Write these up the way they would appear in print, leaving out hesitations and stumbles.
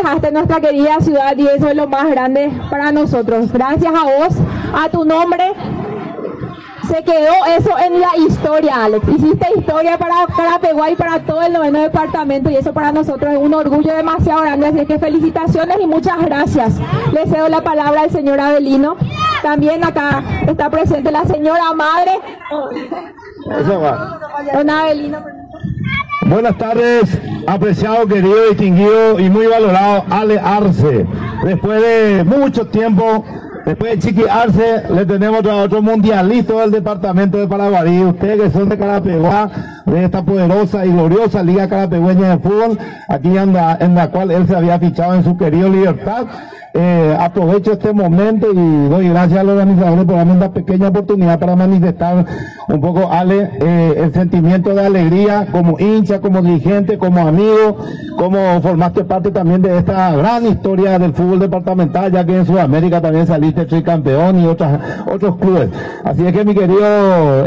hasta nuestra querida ciudad y eso es lo más grande para nosotros. Gracias a vos, a tu nombre. Se quedó eso en la historia, Alex. Hiciste historia para Carapeguá y para todo el 9º departamento y eso para nosotros es un orgullo demasiado grande. Así que felicitaciones y muchas gracias. Le cedo la palabra al señor Avelino. También acá está presente la señora madre. Eso va. Don Avelino. Buenas tardes, apreciado, querido, distinguido y muy valorado Ale Arce. Después de mucho tiempo, después de Chiqui Arce, le tenemos a otro mundialista del departamento de Paraguarí. Ustedes que son de Carapeguá, de esta poderosa y gloriosa Liga Carapegüeña de Fútbol, aquí en la cual él se había fichado en su querido Libertad. Aprovecho este momento y doy gracias a los organizadores por darme una pequeña oportunidad para manifestar un poco, Ale, el sentimiento de alegría como hincha, como dirigente, como amigo, como formaste parte también de esta gran historia del fútbol departamental, ya que en Sudamérica también saliste tricampeón y otros clubes. Así es que mi querido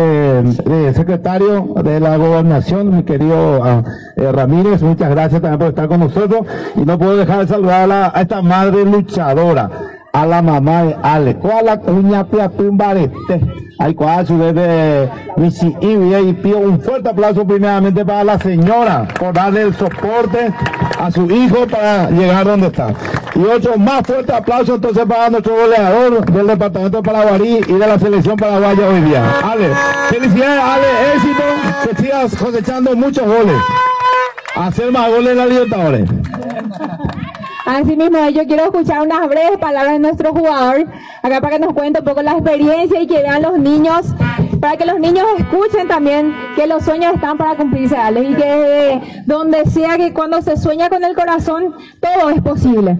secretario de la gobernación, mi querido Ramírez, muchas gracias también por estar con nosotros y no puedo dejar de saludar a esta madre luchadora, a la mamá de Ale, cuál la cuña piatumbarete, ay cuál su bebé, y pido un fuerte aplauso primeramente para la señora por darle el soporte a su hijo para llegar donde está. Y otro más fuerte aplauso entonces para nuestro goleador del departamento de Paraguarí y de la selección paraguaya hoy día. Ale, felicidades Ale, éxito, que sigas cosechando muchos goles, hacer más goles en la Libertadores. Así mismo, yo quiero escuchar unas breves palabras de nuestro jugador, acá para que nos cuente un poco la experiencia y que vean los niños, para que los niños escuchen también que los sueños están para cumplirse, Alex, y que donde sea que cuando se sueña con el corazón, todo es posible.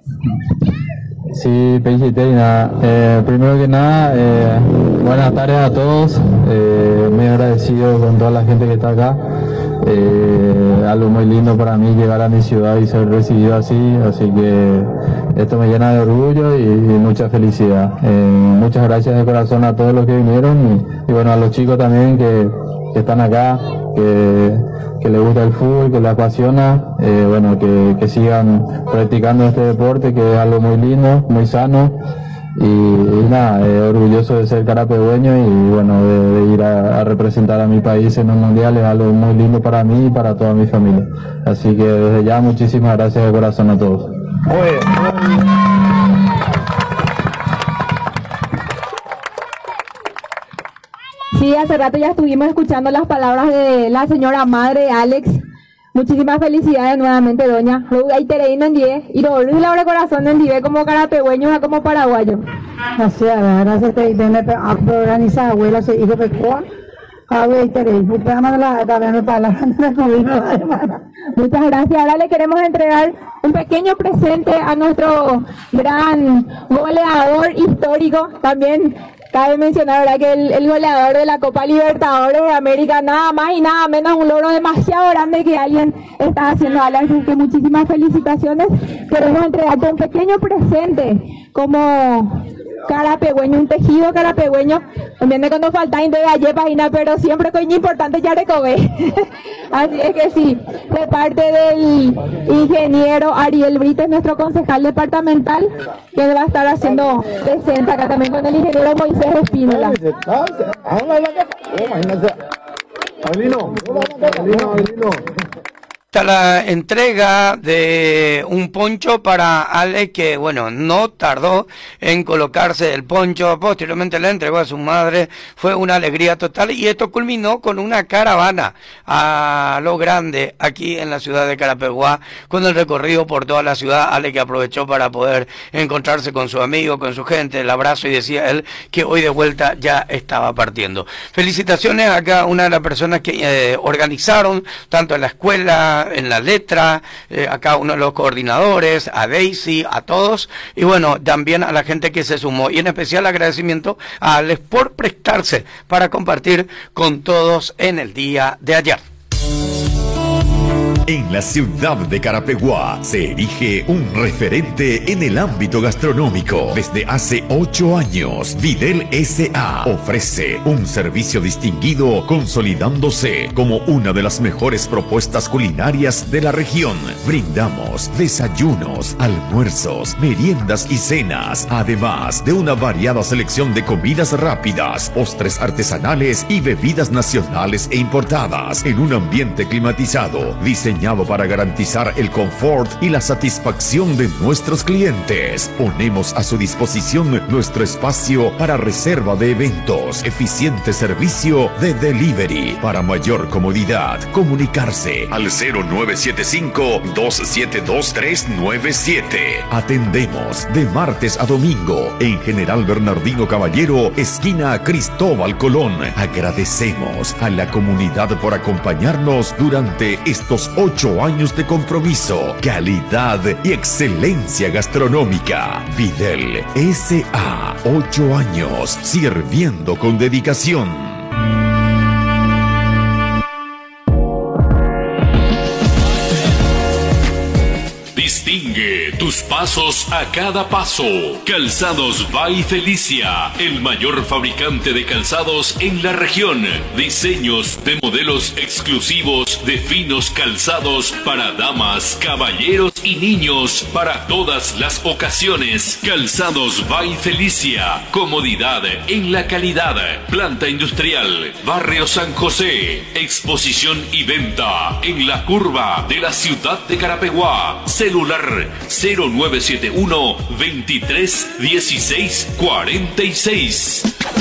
Sí, nada. Primero que nada, buenas tardes a todos, muy agradecido con toda la gente que está acá. Algo muy lindo para mí llegar a mi ciudad y ser recibido así que esto me llena de orgullo y mucha felicidad. Muchas gracias de corazón a todos los que vinieron y bueno, a los chicos también que están acá, que les gusta el fútbol, que les apasiona, bueno, que sigan practicando este deporte, que es algo muy lindo, muy sano. Y nada, orgulloso de ser carapegüeño y bueno, de ir a representar a mi país en un mundial es algo muy lindo para mí y para toda mi familia. Así que desde ya muchísimas gracias de corazón a todos. Sí, hace rato ya estuvimos escuchando las palabras de la señora madre de Alex. Muchísimas felicidades nuevamente, doña. Ahí tereino en 10 y lo de corazón en 10 como carapegüeño como paraguayo. Gracias, te organiza abuela, su hijo pecuar. Muchas gracias. Ahora le queremos entregar un pequeño presente a nuestro gran goleador histórico. También cabe mencionar, ¿verdad?, que el goleador de la Copa Libertadores de América, nada más y nada menos, un logro demasiado grande que alguien está haciendo. Así que muchísimas felicitaciones. Queremos entregarte un pequeño presente como carapegüeño, un tejido carapegüeño, también de cuando falta de ayer página, pero siempre coño importante ya recobé. Así es que sí, de parte del ingeniero Ariel Brites, nuestro concejal departamental, que va a estar haciendo presente acá también con el ingeniero Moisés Espínola. La entrega de un poncho para Ale, que bueno, no tardó en colocarse el poncho, posteriormente le entregó a su madre, fue una alegría total y esto culminó con una caravana a lo grande aquí en la ciudad de Carapeguá, con el recorrido por toda la ciudad. Ale, que aprovechó para poder encontrarse con su amigo, con su gente, el abrazo, y decía él que hoy de vuelta ya estaba partiendo. Felicitaciones a cada una de las personas que organizaron, tanto en la escuela, en la letra, a cada uno de los coordinadores, a Daisy, a todos, y bueno, también a la gente que se sumó, y en especial agradecimiento a Alex por prestarse para compartir con todos en el día de ayer. En la ciudad de Carapeguá se erige un referente en el ámbito gastronómico. Desde hace 8 años, Videl S.A. ofrece un servicio distinguido, consolidándose como una de las mejores propuestas culinarias de la región. Brindamos desayunos, almuerzos, meriendas y cenas, además de una variada selección de comidas rápidas, postres artesanales y bebidas nacionales e importadas en un ambiente climatizado, diseñado para garantizar el confort y la satisfacción de nuestros clientes. Ponemos a su disposición nuestro espacio para reserva de eventos, eficiente servicio de delivery. Para mayor comodidad, comunicarse al 0975-272397. Atendemos de martes a domingo en General Bernardino Caballero, esquina Cristóbal Colón. Agradecemos a la comunidad por acompañarnos durante estos 8 años de compromiso, calidad y excelencia gastronómica. Videl S.A. 8 años sirviendo con dedicación. Distingue tus pasos a cada paso. Calzados by Felicia, el mayor fabricante de calzados en la región. Diseños de modelos exclusivos de finos calzados para damas, caballeros y niños para todas las ocasiones. Calzados by Felicia, comodidad en la calidad. Planta industrial, Barrio San José. Exposición y venta en la curva de la ciudad de Carapeguá. Celular 0971 23 16 46.